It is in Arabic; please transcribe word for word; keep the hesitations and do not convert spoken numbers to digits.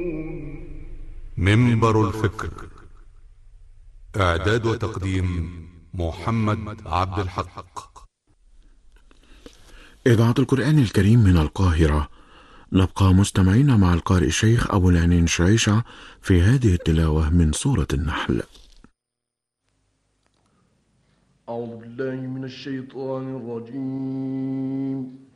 منبر الفكر. إعداد وتقديم محمد عبد الحق. إذاعة القرآن الكريم من القاهرة. نبقى مستمعين مع القارئ الشيخ أبو العنين شريشة في هذه التلاوة من سورة النحل. أعوذ بالله من الشيطان الرجيم.